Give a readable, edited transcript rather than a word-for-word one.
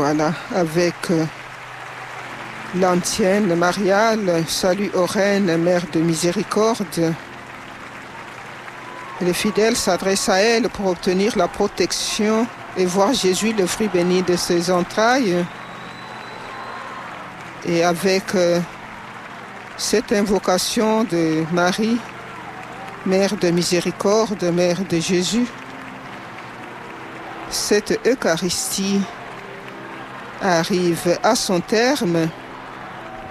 Voilà, avec l'antienne mariale, salut aux reines, mère de miséricorde. Les fidèles s'adressent à elle pour obtenir la protection et voir Jésus, le fruit béni de ses entrailles. Et avec cette invocation de Marie, mère de miséricorde, mère de Jésus, cette Eucharistie arrive à son terme.